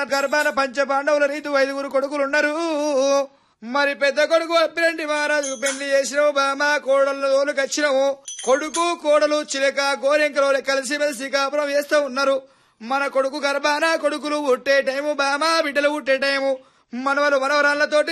గర్భాన పంచ పాండవుల రీతి 5 కొడుకులు ఉన్నారు. మరి పెద్ద కొడుకు అప్పిరెడ్డి మహారాజు పెళ్లి చేసినావు బామా, కోడళ్ళ తోలుకు వచ్చినావు. కొడుకు కోడలు చిలక గోరెంకలో కలిసి మెలిసి కాపురం చేస్తూ ఉన్నారు. మన కొడుకు గర్భాన కొడుకులు పుట్టే టైము బామా, బిడ్డలు పుట్టే టైము, మనవలు మనవరాళ్లతోటి